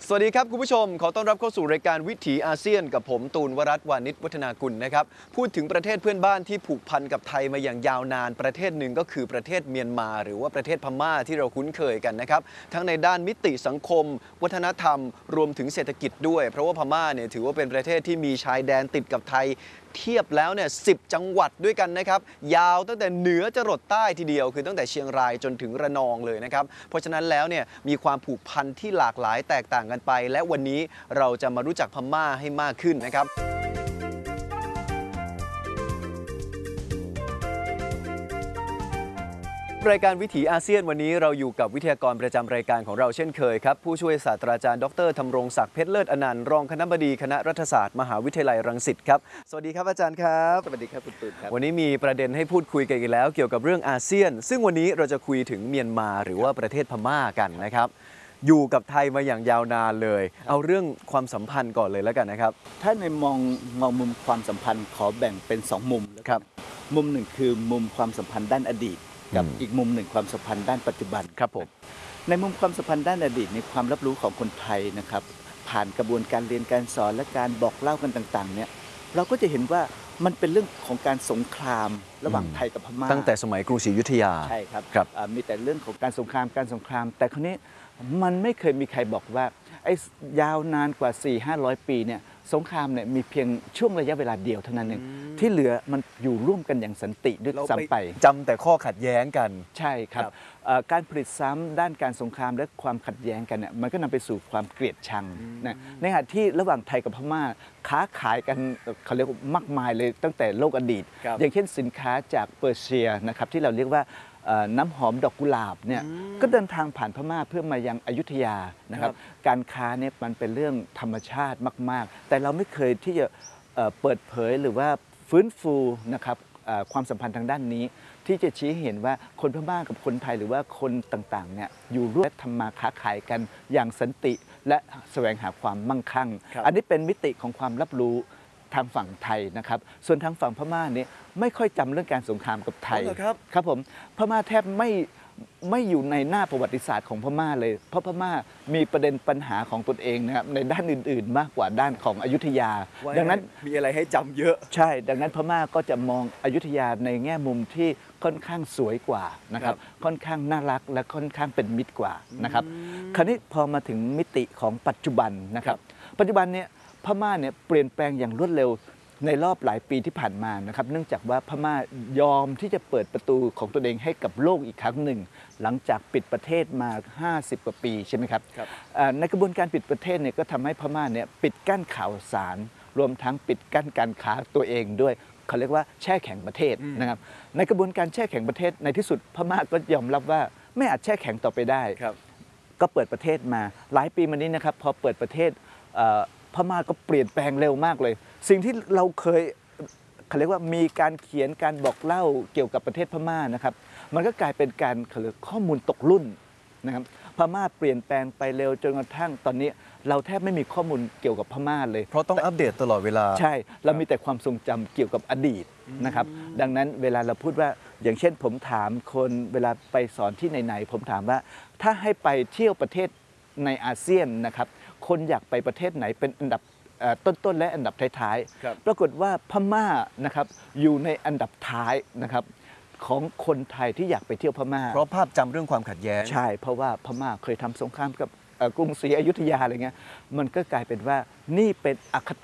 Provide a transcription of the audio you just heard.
สวัสดีครับคุณผู้ชมขอต้อนรับเข้าสู่รายการวิถีอาเซียนกับผมตูนวรัตน์วานิชวัฒนากุลนะครับพูดถึงประเทศเพื่อนบ้านที่ผูกพันกับไทยมาอย่างยาวนานประเทศหนึ่งก็คือประเทศเมียนมาหรือว่าประเทศพม่าที่เราคุ้นเคยกันนะครับทั้งในด้านมิติสังคมวัฒนธรรมรวมถึงเศรษฐกิจด้วยเพราะว่าพม่าเนี่ยถือว่าเป็นประเทศที่มีชายแดนติดกับไทยเทียบแล้วเนี่ย10 จังหวัดด้วยกันนะครับยาวตั้งแต่เหนือจรดใต้ทีเดียวคือตั้งแต่เชียงรายจนถึงระนองเลยนะครับเพราะฉะนั้นแล้วเนี่ยมีความผูกพันที่หลากหลายแตกต่างกันไปและวันนี้เราจะมารู้จักพม่าให้มากขึ้นนะครับรายการวิถีอาเซียนวันนี้เราอยู่กับวิทยากรประจำรายการของเราเช่นเคยครับผู้ช่วยศาสตราจารย์ดร.ธำรงศักดิ์เพชรเลิศอนันต์รองคณบดีคณะรัฐศาสตร์มหาวิทยาลัยรังสิตครับสวัสดีครับอาจารย์ครับสวัสดีครับคุณตูนครับวันนี้มีประเด็นให้พูดคุยกันอีกแล้วเกี่ยวกับเรื่องอาเซียนซึ่งวันนี้เราจะคุยถึงเมียนมาหรือว่าประเทศพม่ากันนะครับอยู่กับไทยมาอย่างยาวนานเลยเอาเรื่องความสัมพันธ์ก่อนเลยแล้วกันนะครับถ้าในมองมุมความสัมพันธ์ขอแบ่งเป็น2 มุมครับมุมหนึ่งคือมุมความสัมพันธ์ด้านอดีตกับอีกมุมหนึ่งความสัมพันธ์ด้านปัจจุบันครับผมในมุมความสัมพันธ์ด้านอดีตในความรับรู้ของคนไทยนะครับผ่านกระบวนการเรียนการสอนและการบอกเล่ากันต่างๆเนี่ยเราก็จะเห็นว่ามันเป็นเรื่องของการสงครามระหว่างไทยกับพม่าตั้งแต่สมัยกรุงศรีอยุธยาใช่ครับครับมีแต่เรื่องของการสงครามแต่คราวนี้มันไม่เคยมีใครบอกว่าไอ้ยาวนานกว่า 400-500 ปีเนี่ยสงครามเนี่ยมีเพียงช่วงระยะเวลาเดียวเท่านั้นเองที่เหลือมันอยู่ร่วมกันอย่างสันติด้วยซ้ำไปจำแต่ข้อขัดแย้งกันใช่ครับการผลิตซ้ำด้านการสงครามและความขัดแย้งกันเนี่ยมันก็นำไปสู่ความเกลียดชังนะในขณะที่ระหว่างไทยกับพม่าค้าขายกันเขาเรียกว่ามากมายเลยตั้งแต่โลกอดีตอย่างเช่นสินค้าจากเปอร์เซียนะครับที่เราเรียกว่าน้ำหอมดอกกุหลาบเนี่ยก็เดินทางผ่านพม่าเพื่อมายังอยุธยานะครับการค้าเนี่ยมันเป็นเรื่องธรรมชาติมากๆแต่เราไม่เคยที่จะเปิดเผยหรือว่าฟื้นฟูนะครับความสัมพันธ์ทางด้านนี้ที่จะชี้เห็นว่าคนพม่ากับคนไทยหรือว่าคนต่างๆเนี่ยอยู่ร่วมทำมาค้าขายกันอย่างสันติและแสวงหาความมั่งคั่งอันนี้เป็นมิติของความรับรู้ทางฝั่งไทยนะครับส่วนทางฝั่งพม่าเนี่ยไม่ค่อยจำเรื่องการสงครามกับไทยครับผมพม่าแทบไม่อยู่ในหน้าประวัติศาสตร์ของพม่าเลยเพราะพม่ามีประเด็นปัญหาของตนเองนะครับในด้านอื่นๆมากกว่าด้านของอยุธยาดังนั้นมีอะไรให้จำเยอะใช่ดังนั้นพม่าก็จะมองอยุธยาในแง่มุมที่ค่อนข้างสวยกว่านะครับค่อนข้างน่ารักและค่อนข้างเป็นมิตรกว่านะครับคราวนี้พอมาถึงมิติของปัจจุบันนะครับปัจจุบันเนี่ยพม่าเนี่ยเปลี่ยนแปลงอย่างรวดเร็วในรอบหลายปีที่ผ่านมานะครับเนื่องจากว่าพม่ายอมที่จะเปิดประตูของตัวเองให้กับโลกอีกครั้งหนึ่งหลังจากปิดประเทศมา50 กว่าปีใช่ไหมครับในกระบวนการปิดประเทศเนี่ยก็ทำให้พม่าเนี่ยปิดกั้นข่าวสารรวมทั้งปิดกั้นการค้าตัวเองด้วยเขาเรียกว่าแช่แข็งประเทศนะครับในกระบวนการแช่แข็งประเทศในที่สุดพม่าก็ยอมรับว่าไม่อาจแช่แข็งต่อไปได้ก็เปิดประเทศมาหลายปีมานี้นะครับพอเปิดประเทศพม่าก็เปลี่ยนแปลงเร็วมากเลยสิ่งที่เราเคยเขาเรียกว่ามีการเขียนการบอกเล่าเกี่ยวกับประเทศพม่านะครับมันก็กลายเป็นการข้อมูลตกรุ่นนะครับพม่าเปลี่ยนแปลงไปเร็วจนกระทั่งตอนนี้เราแทบไม่มีข้อมูลเกี่ยวกับพม่าเลยเพราะต้องอัปเดตตลอดเวลาใช่เรามีแต่ความทรงจำเกี่ยวกับอดีตนะครับดังนั้นเวลาเราพูดว่าอย่างเช่นผมถามคนเวลาไปสอนที่ไหนๆผมถามว่าถ้าให้ไปเที่ยวประเทศในอาเซียนนะครับคนอยากไปประเทศไหนเป็นอันดับต้นๆและอันดับท้ายๆปรากฏว่าพม่านะครับอยู่ในอันดับท้ายนะครับของคนไทยที่อยากไปเที่ยวพม่าเพราะภาพจำเรื่องความขัดแย้งใช่เพราะว่าพม่าเคยทำสงครามกับกรุงศรีอยุธยาอะไรเงี้ยมันก็กลายเป็นว่านี่เป็นอคติ